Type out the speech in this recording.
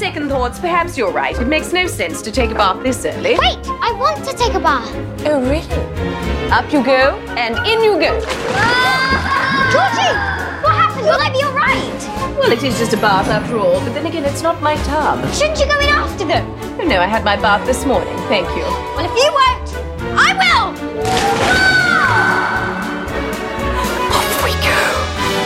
second thoughts, perhaps you're right. It makes no sense to take a bath this early. Wait, I want to take a bath. Oh, really? Up you go, and in you go. Georgie, what happened? Will I be all right? Well, it is just a bath after all, but then again, it's not my tub. Shouldn't you go in after them? Oh, no, I had my bath this morning. Thank you. Well, if you won't, I will.